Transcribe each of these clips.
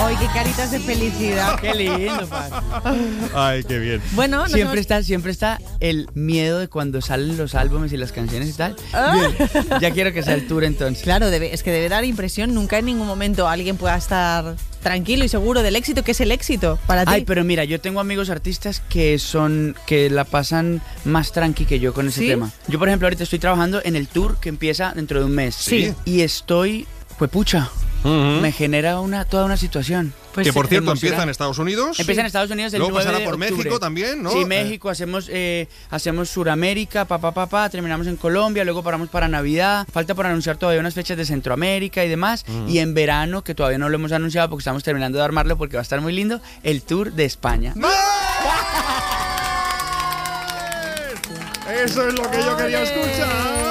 ¡Ay, qué caritas de felicidad! ¡Qué lindo, Paco! Ay, qué bien. Bueno, Siempre está el miedo de cuando salen los álbumes y las canciones y tal. Bien, ya quiero que sea el tour entonces. Claro, es que debe dar impresión. Nunca en ningún momento alguien pueda estar tranquilo y seguro del éxito, que es el éxito para ti. Ay, pero mira, yo tengo amigos artistas que la pasan más tranqui que yo con ese tema. Yo, por ejemplo, ahorita estoy trabajando en el tour que empieza dentro de un mes. Sí. Y estoy, pues pucha, me genera toda una situación. Pues que por cierto emocionante. empieza en Estados Unidos. Empieza en Estados Unidos el Luego 9 pasará de por octubre. México también, ¿no? Sí, México, hacemos Suramérica, terminamos en Colombia, luego paramos para Navidad, falta por anunciar todavía unas fechas de Centroamérica y demás, y en verano, que todavía no lo hemos anunciado porque estamos terminando de armarlo porque va a estar muy lindo, el tour de España. Eso es lo que yo quería escuchar.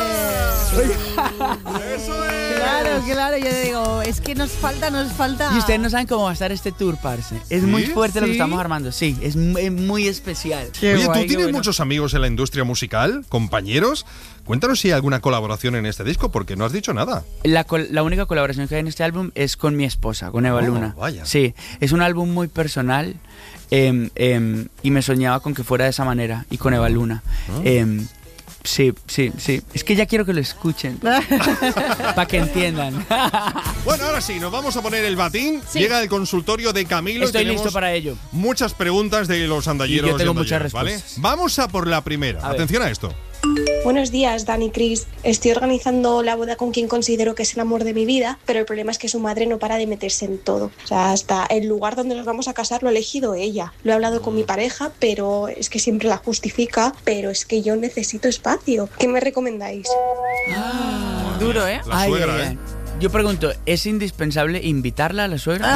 Eso es. Claro, yo digo, es que nos falta. Y ustedes no saben cómo va a estar este tour, parce. Es muy fuerte lo que estamos armando. Sí, es muy especial. Oye, ¿tú tienes muchos amigos en la industria musical? ¿Compañeros? Cuéntanos si hay alguna colaboración en este disco, porque no has dicho nada. La única colaboración que hay en este álbum es con mi esposa, con Eva Luna. Vaya. Sí, es un álbum muy personal y me soñaba con que fuera de esa manera y con Eva Luna. Sí. Es que ya quiero que lo escuchen. Para que entiendan. Bueno, ahora sí, nos vamos a poner el batín. Sí. Llega el consultorio de Camilo. Estoy y tenemos listo para ello. Muchas preguntas de los andalleros. Y yo tengo y muchas andalleras, ¿vale? respuestas. Vamos a por la primera. A ver. Atención a esto. Buenos días, Dani, Cris. Estoy organizando la boda con quien considero que es el amor de mi vida, pero el problema es que su madre no para de meterse en todo. O sea, hasta el lugar donde nos vamos a casar lo ha elegido ella. Lo he hablado con mi pareja, pero es que siempre la justifica, pero es que yo necesito espacio. ¿Qué me recomendáis? Duro, ¿eh? La suegra, ¿eh? Yo pregunto, ¿es indispensable invitarla a la suegra?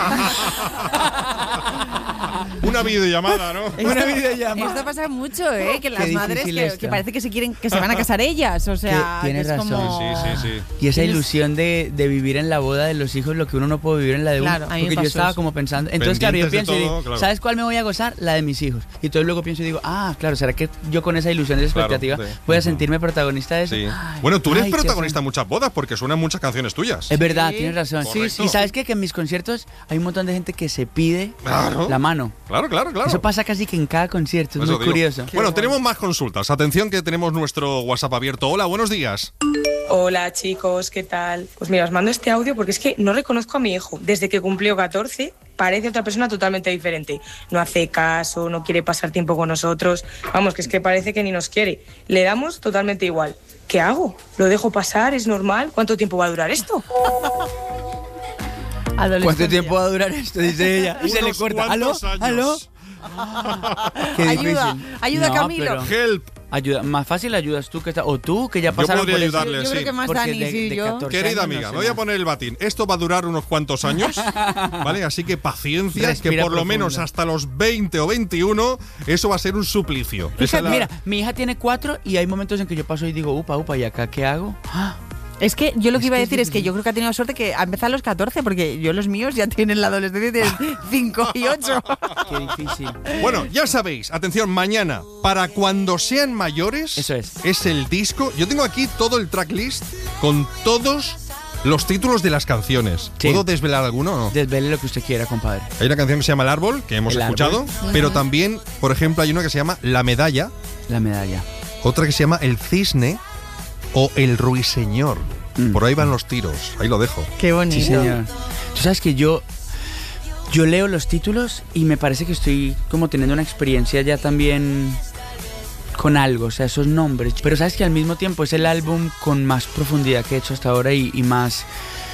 Una videollamada, ¿no? Una videollamada. Esto pasa mucho, ¿eh? Que las Qué madres difícil que esto. parece que se van a casar ellas. O sea, Que tienes es como... razón. Sí. Y esa Tienes- ilusión de vivir en la boda de los hijos lo que uno no puede vivir en la de uno. Claro, a mí me Porque yo pasó estaba eso. como pensando. Entonces, claro, yo Pendientes de pienso y todo, digo, claro. ¿sabes cuál me voy a gozar? La de mis hijos. Y entonces luego pienso y digo, claro, ¿será que yo con esa ilusión de expectativa Claro, sí. voy a sentirme protagonista de eso? Sí. Ay, Bueno, tú eres qué protagonista en muchas bodas porque suenan muchas canciones tuyas. Es verdad, Sí. tienes razón. Correcto. Y ¿sabes qué? Que en mis conciertos hay un montón de gente que se pide Claro. la mano. Claro. Eso pasa casi que en cada concierto, es Eso muy digo. curioso. Bueno, tenemos más consultas. Atención que tenemos nuestro WhatsApp abierto. Hola, buenos días. Hola chicos, ¿qué tal? Pues mira, os mando este audio porque es que no reconozco a mi hijo. Desde que cumplió 14 parece otra persona totalmente diferente. No hace caso, no quiere pasar tiempo con nosotros. Vamos, que es que parece que ni nos quiere. Le damos totalmente igual. ¿Qué hago? ¿Lo dejo pasar? ¿Es normal? ¿Cuánto tiempo va a durar esto? ¿Cuánto tiempo va a durar esto? Dice ella. Y se le Unos corta. ¿Aló? cuantos años. ¿Aló? Qué Ayuda, difícil. ayuda, No, Camilo. pero Help. más fácil ayudas tú que o tú que ya pasaron podría por eso. ayudarle, Yo sí. creo que más Porque Dani, sí, yo. 14 Querida años amiga, no sé me voy a nada. poner el batín. Esto va a durar unos cuantos años, ¿vale? Así que paciencia, Respira que por lo profundo. menos hasta los 20 o 21 eso va a ser un suplicio. Esa Fíjate, es la- mira, mi hija tiene 4 y hay momentos en que yo paso y digo, upa, ¿y acá qué hago? Es que yo lo que Es iba a que decir es que yo creo que ha tenido suerte que ha empezado a los 14, porque yo los míos ya tienen la adolescencia de 5 y 8. Qué difícil. Bueno, ya sabéis, atención, mañana, para cuando sean mayores, Eso es. el disco. Yo tengo aquí todo el tracklist con todos los títulos de las canciones. Sí. ¿Puedo desvelar alguno o no? Desvele lo que usted quiera, compadre. Hay una canción que se llama El Árbol, que hemos El escuchado, Árbol. pero también, por ejemplo, hay una que se llama La Medalla, La medalla. otra que se llama El Cisne o El Ruiseñor. Por ahí van los tiros, ahí lo dejo. Qué bonito. Sí, señor. Tú sabes que yo leo los títulos y me parece que estoy como teniendo una experiencia ya también con algo, o sea, esos nombres. Pero sabes que al mismo tiempo es el álbum con más profundidad que he hecho hasta ahora y más...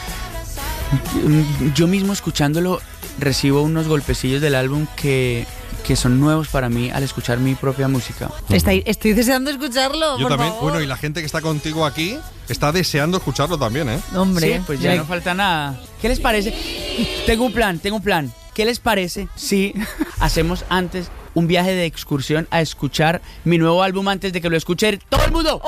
Yo mismo escuchándolo recibo unos golpecillos del álbum que son nuevos para mí al escuchar mi propia música. Estoy deseando escucharlo, Yo por también, favor. bueno, y la gente que está contigo aquí está deseando escucharlo también, ¿eh? Hombre, Sí, pues ya no falta nada. ¿Qué les parece? Tengo un plan. ¿Qué les parece si hacemos antes un viaje de excursión a escuchar mi nuevo álbum antes de que lo escuche todo el mundo?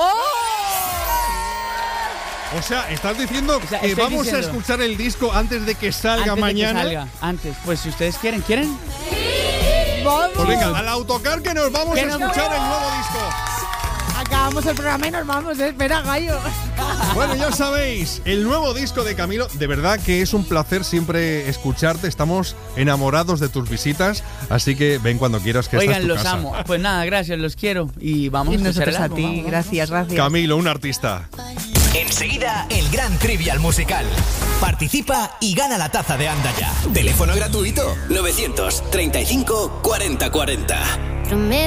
O sea, estás diciendo sea, que estoy vamos a diciendo- escuchar el disco antes de que salga Antes mañana. de que salga. Antes. Pues si ustedes quieren. Pues venga, al autocar que nos vamos a Que nos- escuchar el nuevo disco. Acá acabamos el programa y nos vamos, espera, gallo. Bueno, ya sabéis, el nuevo disco de Camilo, de verdad que es un placer siempre escucharte, estamos enamorados de tus visitas, así que ven cuando quieras, que esta es Oigan, tu los casa. amo. Pues nada, gracias, los quiero. Y vamos Y a escuchar nosotros el a álbum, ti, vamos. gracias. Camilo, un artista. Enseguida, el gran Trivial Musical. Participa y gana la taza de Anda Ya. Teléfono gratuito 935 40 40.